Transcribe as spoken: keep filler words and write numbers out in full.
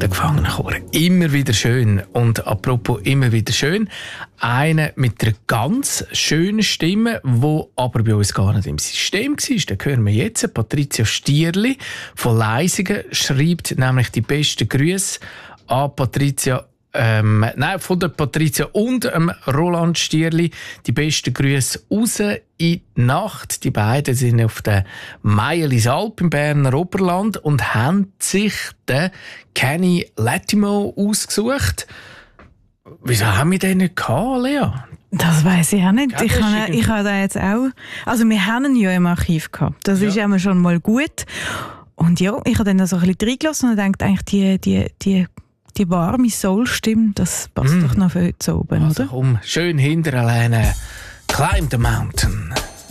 der Gefangenenchor. Immer wieder schön. Und apropos immer wieder schön, eine mit einer ganz schönen Stimme, die aber bei uns gar nicht im System war. Den hören wir jetzt. Patricia Stierli von Leisingen schreibt nämlich die besten Grüße an Patricia Ähm, nein, von der Patricia und ähm, Roland Stierli. Die besten Grüße raus in die Nacht. Die beiden sind auf der Meierlisalp im Berner Oberland und haben sich den Kenny Lattimore ausgesucht. Wieso haben wir den nicht gehabt, Lea? Das weiss ich auch nicht. Ja, ich habe ich habe da jetzt auch... Also wir haben ihn ja im Archiv gehabt. Das ja. ist ja schon mal gut. Und ja, ich habe dann da so ein bisschen reingelassen und dachte eigentlich, die... die, die Die warme Soul-Stimme, das passt mm. doch noch für heute oben, also, oder? Komm, schön hinter alleine. Climb the mountain.